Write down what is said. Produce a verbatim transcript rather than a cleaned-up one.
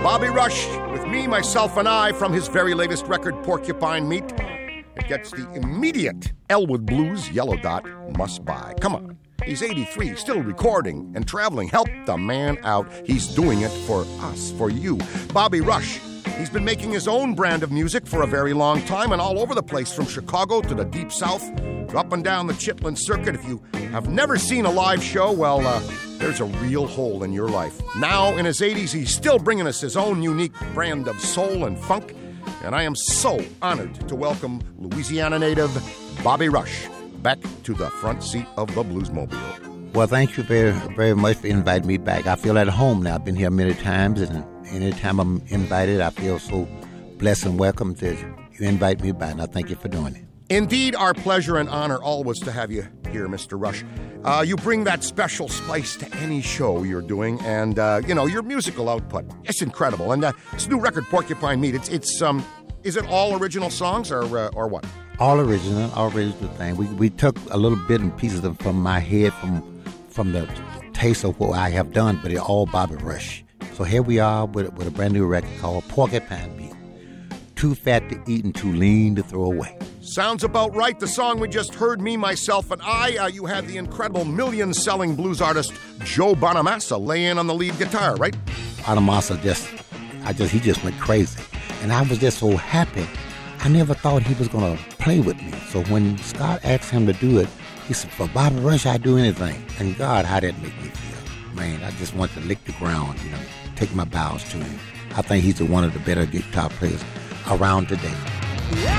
Bobby Rush with Me, Myself, and I from his very latest record, Porcupine Meat. It gets the immediate Elwood Blues Yellow Dot must buy. Come on. He's eighty-three, still recording and traveling. Help the man out. He's doing it for us, for you. Bobby Rush. He's been making his own brand of music for a very long time and all over the place, from Chicago to the Deep South, to up and down the Chitlin Circuit. If you have never seen a live show, well, uh, there's a real hole in your life. Now, in his eighties, he's still bringing us his own unique brand of soul and funk, and I am so honored to welcome Louisiana native Bobby Rush back to the front seat of the Bluesmobile. Well, thank you very, very much for inviting me back. I feel at home now. I've been here many times, and anytime I'm invited, I feel so blessed and welcome that you invite me back, and I thank you for doing it. Indeed, our pleasure and honor always to have you here, Mister Rush. Uh, you bring that special spice to any show you're doing, and, uh, you know, your musical output, it's incredible. And uh, this new record, Porcupine Meat, it's, it's um, is it all original songs or uh, or what? All original, all original thing. We we took a little bit and pieces of from my head, from from the taste of what I have done, but it's all Bobby Rush. So here we are with, with a brand new record called Porcupine Meat. Too fat to eat and too lean to throw away. Sounds about right. The song we just heard, Me, Myself, and I, uh, you had the incredible million-selling blues artist Joe Bonamassa lay in on the lead guitar, right? Bonamassa just, I just, he just went crazy. And I was just so happy. I never thought he was going to play with me. So when Scott asked him to do it, he said, for Bobby Rush, I'd do anything. And God, how that make me feel. Man, I just want to lick the ground, you know, take my bows to him. I think he's one of the better guitar players around today.